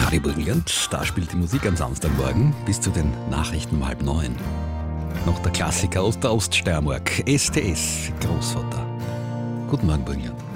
Radio Burgenland, da spielt die Musik am Samstagmorgen bis zu den Nachrichten um 8:30. Noch der Klassiker aus der Oststeiermark, STS, Großvater. Guten Morgen, Burgenland.